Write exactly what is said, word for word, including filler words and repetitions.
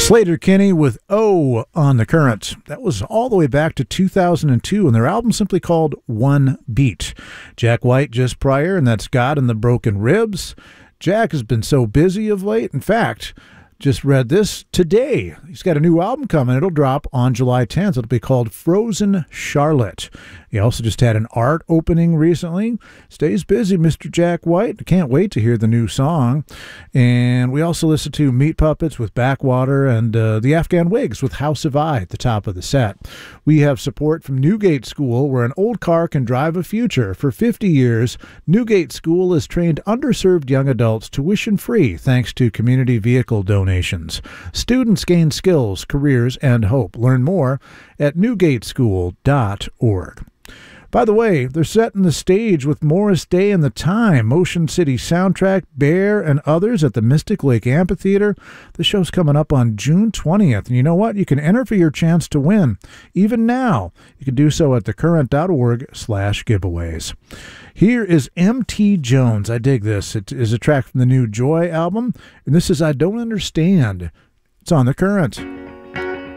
Sleater-Kinney with O on the Current. That was all the way back to two thousand two, and their album simply called One Beat. Jack White just prior, and that's God and the Broken Ribs. Jack has been so busy of late. In fact, just read this today. He's got a new album coming. It'll drop on July tenth. It'll be called Frozen Charlotte. He also just had an art opening recently. Stays busy, Mister Jack White. Can't wait to hear the new song. And we also listened to Meat Puppets with Backwater and uh, the Afghan Wigs with House of I at the top of the set. We have support from Newgate School, where an old car can drive a future. For fifty years, Newgate School has trained underserved young adults tuition-free thanks to community vehicle donations. Students gain skills, careers, and hope. Learn more at newgate school dot org. By the way, they're setting the stage with Morris Day and the Time, Motion City Soundtrack, Bear, and others at the Mystic Lake Amphitheater. The show's coming up on June twentieth. And you know what? You can enter for your chance to win. Even now, you can do so at thecurrent.org slash giveaways. Here is M T Jones. I dig this. It is a track from the new Joy album, and this is I Don't Understand. It's on The Current.